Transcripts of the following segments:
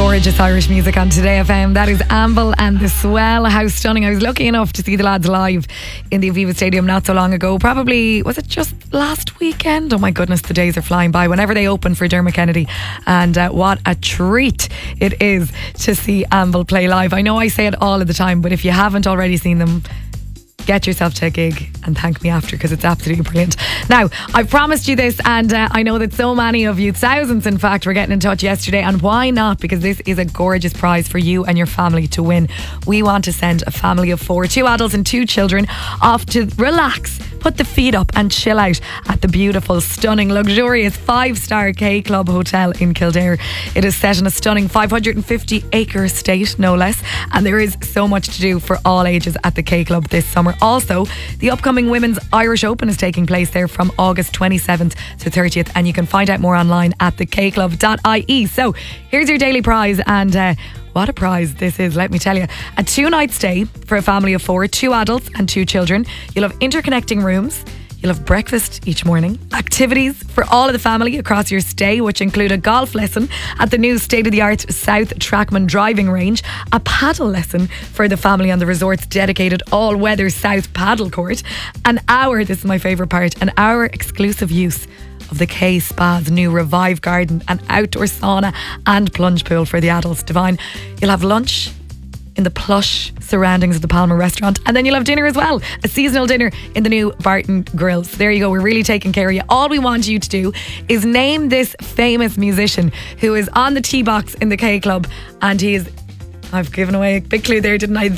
gorgeous Irish music on Today FM. That is Anvil and The Swell. How stunning. I was lucky enough to see the lads live in the Aviva Stadium not so long ago. Probably, was it just last weekend? Oh my goodness, the days are flying by. Whenever they open for Dermot Kennedy. And what a treat it is to see Anvil play live. I know I say it all of the time, but if you haven't already seen them, get yourself to a gig and thank me after, because it's absolutely brilliant. Now, I promised you this, and I know that so many of you, thousands in fact, were getting in touch yesterday, and why not? Because this is a gorgeous prize for you and your family to win. We want to send a family of 4, 2 adults and 2 children, off to relax, put the feet up and chill out at the beautiful, stunning, luxurious 5-star K Club Hotel in Kildare. It is set in a stunning 550-acre estate, no less, and there is so much to do for all ages at the K Club this summer. Also, the upcoming Women's Irish Open is taking place there from August 27th to 30th, and you can find out more online at thekclub.ie. So here's your daily prize, and what a prize this is, let me tell you. A 2-night stay for a family of 4, 2 adults and 2 children. You'll have interconnecting rooms. You'll have breakfast each morning, activities for all of the family across your stay, which include a golf lesson at the new state-of-the-art South Trackman driving range, a paddle lesson for the family on the resort's dedicated all-weather South paddle court, an hour, this is my favourite part, an hour exclusive use of the K Spa's new Revive Garden, an outdoor sauna and plunge pool for the adults. Divine. You'll have lunch in the plush surroundings of the Palmer restaurant, and then you'll have dinner as well, a seasonal dinner in the new Barton Grill. So there you go, we're really taking care of you. All we want you to do is name this famous musician who is on the tee box in the K Club, and he is, I've given away a big clue there, didn't I?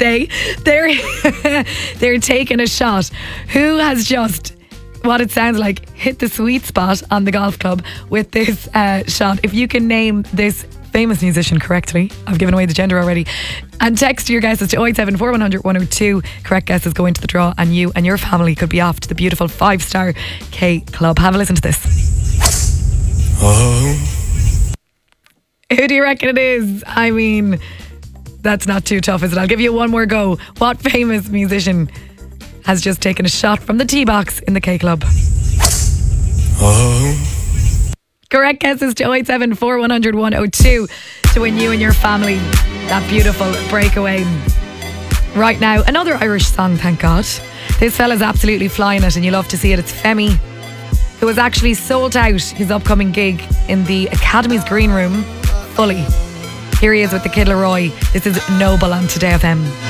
They're taking a shot. Who has just, what it sounds like, hit the sweet spot on the golf club with this shot? If you can name this famous musician correctly, I've given away the gender already, and text your guesses to 087 100 102. Correct guesses go into the draw, and you and your family could be off to the beautiful 5-star K Club. Have a listen to this. Who do you reckon it is? I mean, that's not too tough, is it? I'll give you one more go. What famous musician has just taken a shot from the tee box in the K Club? Correct guesses to 087 100 102 to win you and your family that beautiful breakaway. Right now, another Irish song, thank God. This fella's absolutely flying it, and you love to see it. It's Femi, who has actually sold out his upcoming gig in the Academy's Green Room fully. Here he is with the Kid Laroi. This is Noble on Today FM.